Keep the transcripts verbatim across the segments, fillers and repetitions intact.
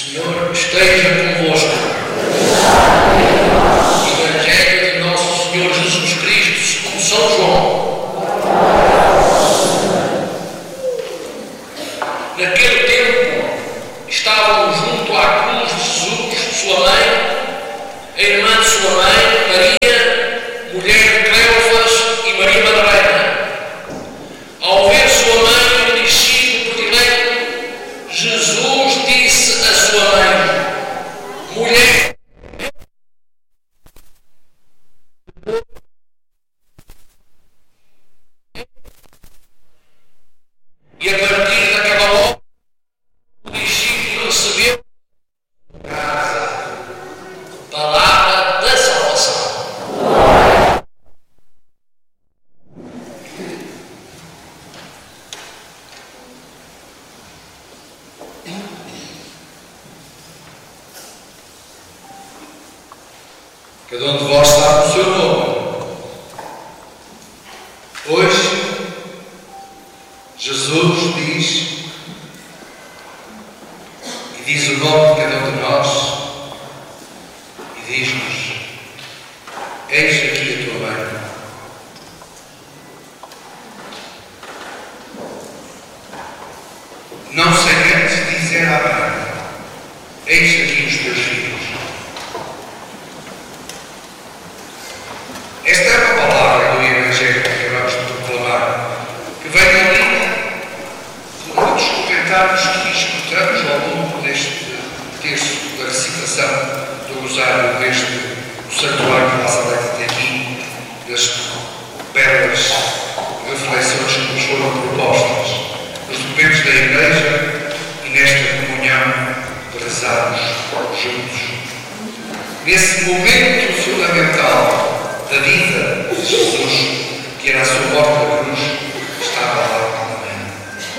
Senhor esteja convosco. Evangelho de nosso Senhor Jesus Cristo segundo São João. Naquele tempo estavam junto à cruz de Jesus, sua mãe, a irmã de sua mãe, Maria, mulher de Cleofas, e Maria Madalena. Ao ver sua mãe e o discípulo predileto, Jesus disse a sua mãe: mulher, e a partir daquela hora o discípulo recebeu a palavra da salvação. Cada um de vós sabe o seu nome. Hoje, Jesus diz, e diz o nome de cada um de nós, e diz-nos: eis aqui a tua mãe. Não sei antes dizer à mãe: eis aqui os teus filhos. Esta é uma palavra do Evangelho que acabamos de proclamar, que vem na linha de muitos comentários que escutamos ao longo deste terço da recitação do Rosário, deste o Santuário de Nazaré até aqui, das belas reflexões que nos foram propostas, nos documentos da Igreja e nesta comunhão de rezarmos juntos. Nesse momento fundamental da vida de Jesus, que era a sua morte na cruz, estava lá a mãe.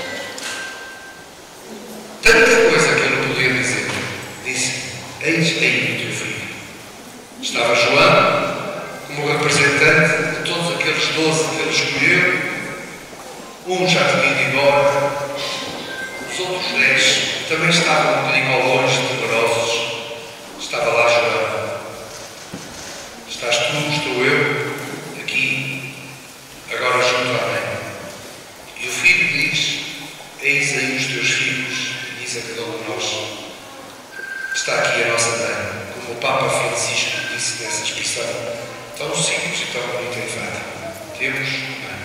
Tanta coisa que ele não podia dizer. Disse: eis aí o teu filho. Estava João como representante de todos aqueles doze que ele escolheu. Um já tinha ido embora. Os outros dez também estavam um bocadinho ao longe, temerosos. Estava lá João. Estás tu, estou eu, aqui, agora junto à mãe. E o filho diz: eis aí os teus filhos, e diz a cada um de nós: está aqui a nossa mãe, como o Papa Francisco disse nessa expressão tão simples e tão bonita em Fátima: temos mãe.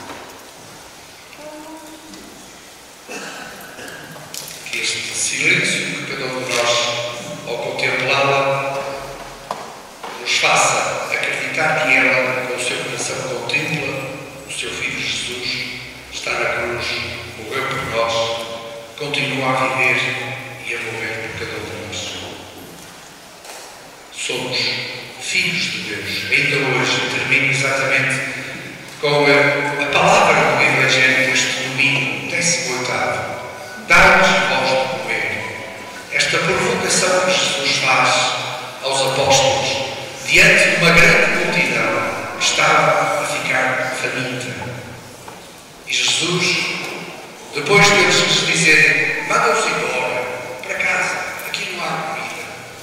Que este silêncio que cada um de nós, ao contemplá-la, nos faça acreditar que ela, com o seu coração, contempla o seu Filho Jesus, está na cruz, morreu por nós, continua a viver e a morrer por cada um de nós. Somos filhos de Deus. Ainda hoje termino exatamente com a, a palavra do Evangelho deste domingo, décimo oitavo. Dá-nos voz de comer. Esta provocação que Jesus faz aos apóstolos, diante de uma grande multidão que estava a ficar faminta. E Jesus, depois deles lhes dizerem: manda-os embora para casa, aqui não há comida.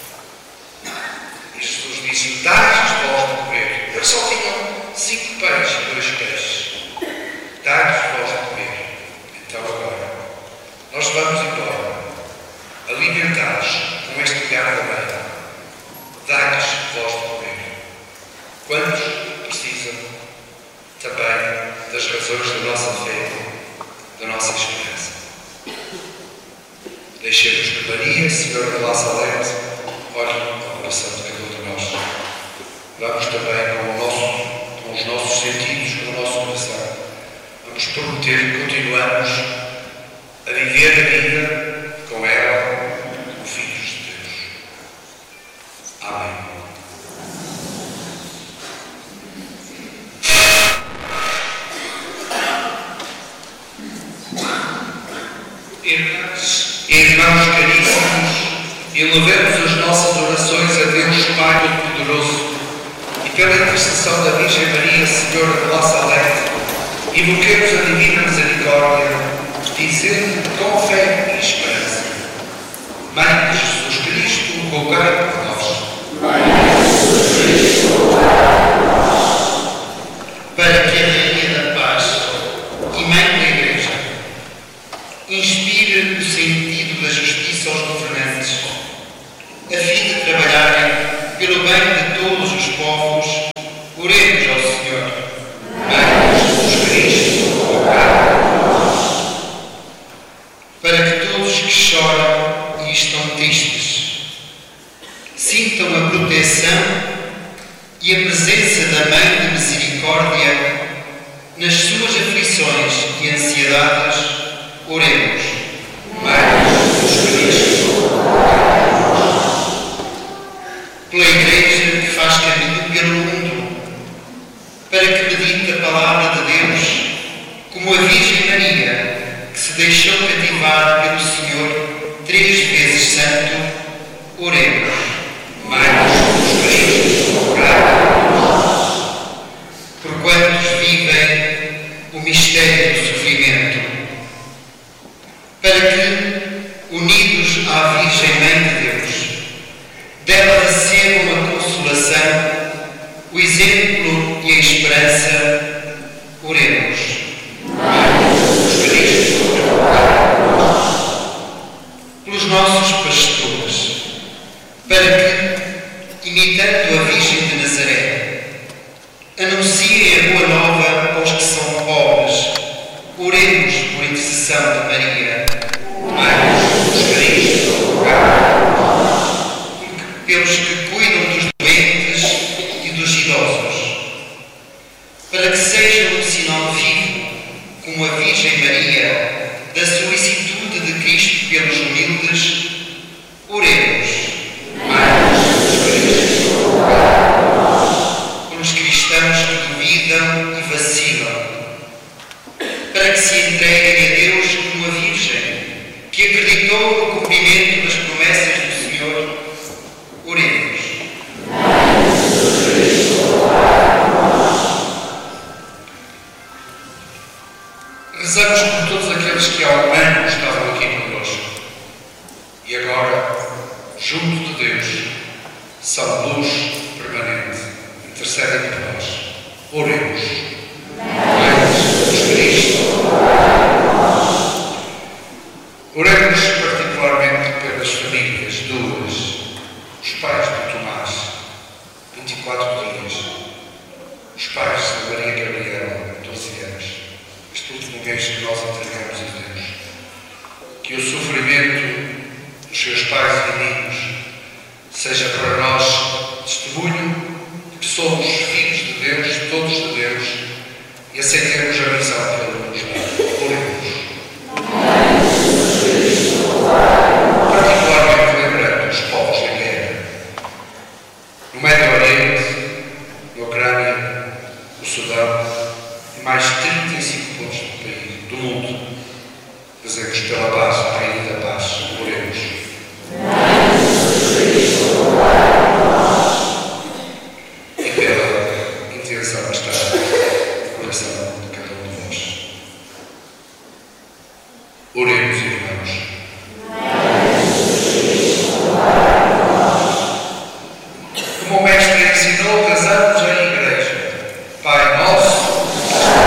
E Jesus disse: dá-lhes vós de comer. Eles só tinham cinco pães e dois peixes. Dá-lhes vós de comer. Então agora, nós vamos embora, alimentados com este lugar da mãe. Dá-lhes vós de comer. Quantos precisam também das razões da nossa fé, da nossa esperança? Deixemos que Maria, Senhora da La Salete, olhe ao coração de cada um de nós. Vamos também com, o nosso, com os nossos sentidos, com o nosso coração. Vamos prometer que continuamos a viver a vida com ela, como filhos de Deus. Amém. Irmãs e irmãos caríssimos, elevemos as nossas orações a Deus Pai Todo-Poderoso e pela intercessão da Virgem Maria, Senhora de La Salete, invoquemos a Divina Misericórdia, dizendo com fé e esperança: Mãe de Jesus, transmitir o sentido da justiça aos governantes, a fim de trabalharem pelo bem de todos os povos. Oremos ao Senhor. Mãe de Jesus Cristo, rogai por nós. Para que todos que choram e estão tristes sintam a proteção e a presença da Mãe de Misericórdia nas suas aflições e ansiedades, oremos. Mãe de Jesus Cristo, rogai por nós. Pela Igreja que faz caminho pelo mundo, para que medite a palavra de Deus, como a Virgem Maria, que se deixou cativar pelo Senhor, três vezes santo, oremos. Mãe de Jesus Cristo, rogai por nós. Por quantos vivem o mistério do sofrimento, para que, unidos à Virgem Mãe de Deus, dela recebam a consolação, o exemplo e a esperança, oremos. Mãe de Jesus Cristo, rogai por nós. Pelos nossos pastores, para que, imitando a Virgem de Nazaré, anunciem a boa nova aos que são pobres, oremos por intercessão de Maria. Mãe de Jesus Cristo, rogai por nós. Pelos que cuidam dos doentes e dos idosos, para que sejam um sinal vivo, como a Virgem Maria, da solicitude de Cristo pelos humildes, oremos. Mãe de Jesus Cristo, rogai por nós. Pelos cristãos que duvidam e vacilam, para que se entreguem a Deus como a Virgem, que acreditou no cumprimento das promessas do Senhor, oremos. Mãe de Jesus Cristo, rogai por nós. Rezamos por todos aqueles que há um ano estavam aqui conosco e agora, junto de Deus, são luz permanente. Intercedem por nós. Oremos. Mãe de Jesus Cristo, rogai por nós. Oremos particularmente pelas famílias duas, os pais de Tomás, vinte e quatro dias, os pais de Maria Gabriela, doze anos, este último mês que nós entregamos a Deus. Que o sofrimento dos seus pais e amigos seja para nós testemunho de que somos filhos de Deus, todos de Deus, e aceitemos a missão que Ele nos dá. Oremos. Particularmente lembrando os povos em guerra, no Médio Oriente, na Ucrânia, no Sudão e mais trinta e cinco pontos do país, do mundo. Fazemos pela paz.